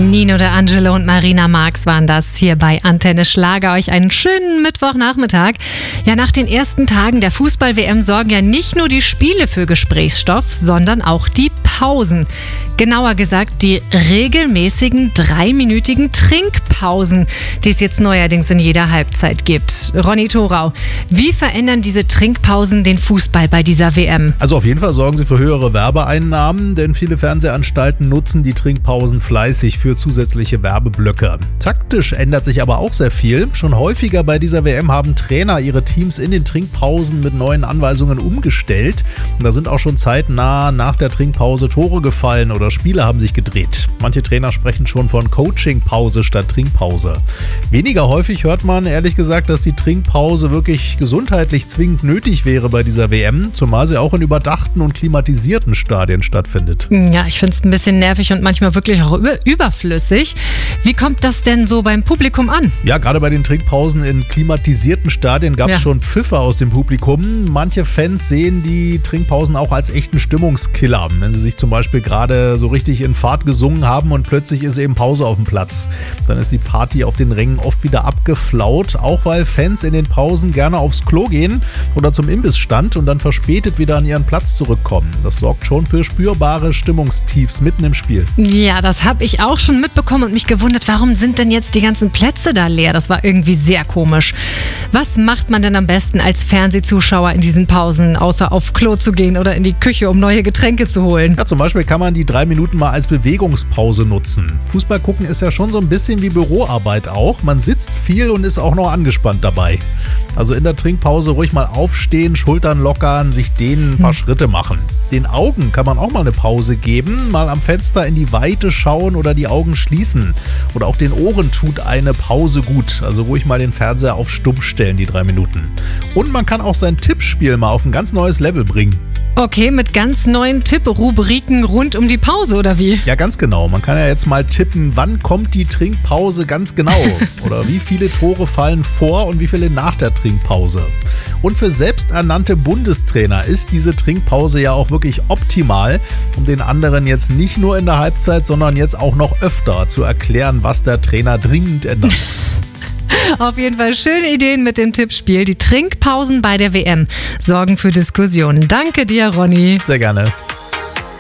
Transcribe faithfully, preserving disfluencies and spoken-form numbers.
Nino De Angelo und Marina Marx waren das hier bei Antenne Schlager. Euch einen schönen Mittwochnachmittag. Ja, nach den ersten Tagen der Fußball-W M sorgen ja nicht nur die Spiele für Gesprächsstoff, sondern auch die Pausen. Genauer gesagt, die regelmäßigen dreiminütigen Trinkpausen, die es jetzt neuerdings in jeder Halbzeit gibt. Ronny Thorau, wie verändern diese Trinkpausen den Fußball bei dieser W M? Also auf jeden Fall sorgen sie für höhere Werbeeinnahmen, denn viele Fernsehanstalten nutzen die Trinkpausen fleißig für zusätzliche Werbeblöcke. Taktisch ändert sich aber auch sehr viel. Schon häufiger bei dieser W M haben Trainer ihre Teams in den Trinkpausen mit neuen Anweisungen umgestellt. Und da sind auch schon zeitnah nach der Trinkpause Tore gefallen oder Spiele haben sich gedreht. Manche Trainer sprechen schon von Coachingpause statt Trinkpause. Weniger häufig hört man ehrlich gesagt, dass die Trinkpause wirklich gesundheitlich zwingend nötig wäre bei dieser W M, zumal sie auch in überdachten und klimatisierten Stadien stattfindet. Ja, ich finde es ein bisschen nervig und manchmal wirklich auch über- überflüssig. Wie kommt das denn so beim Publikum an? Ja, gerade bei den Trinkpausen in klimatisierten Stadien gab es ja. schon Pfiffe aus dem Publikum. Manche Fans sehen die Trinkpausen auch als echten Stimmungskiller, wenn sie sich zum Beispiel gerade so richtig in Fahrt gesungen haben und plötzlich ist eben Pause auf dem Platz. Dann ist die Party auf den Rängen oft wieder abgeflaut, auch weil Fans in den Pausen gerne aufs Klo gehen oder zum Imbissstand und dann verspätet wieder an ihren Platz zurückkommen. Das sorgt schon für spürbare Stimmungstiefs mitten im Spiel. Ja, das habe ich auch schon mitbekommen und mich gewundert, warum sind denn jetzt die ganzen Plätze da leer? Das war irgendwie sehr komisch. Was macht man denn am besten als Fernsehzuschauer in diesen Pausen, außer auf Klo zu gehen oder in die Küche, um neue Getränke zu holen? Ja, zum Beispiel kann man die drei Minuten mal als Bewegungspause nutzen. Fußball gucken ist ja schon so ein bisschen wie Büroarbeit auch. Man sitzt viel und ist auch noch angespannt dabei. Also in der Trinkpause ruhig mal aufstehen, Schultern lockern, sich dehnen, ein paar hm. Schritte machen. Den Augen kann man auch mal eine Pause geben, mal am Fenster in die Weite schauen oder die Augen schließen. Oder auch den Ohren tut eine Pause gut. Also ruhig mal den Fernseher auf Stumm stellen, die drei Minuten. Und man kann auch sein Tippspiel mal auf ein ganz neues Level bringen. Okay, mit ganz neuen Tipprubriken rund um die Pause, oder wie? Ja, ganz genau. Man kann ja jetzt mal tippen, wann kommt die Trinkpause ganz genau. Oder wie viele Tore fallen vor und wie viele nach der Trinkpause. Und für selbsternannte Bundestrainer ist diese Trinkpause ja auch wirklich optimal, um den anderen jetzt nicht nur in der Halbzeit, sondern jetzt auch noch öfter zu erklären, was der Trainer dringend ändern muss. Auf jeden Fall schöne Ideen mit dem Tippspiel. Die Trinkpausen bei der W M sorgen für Diskussionen. Danke dir, Ronny. Sehr gerne.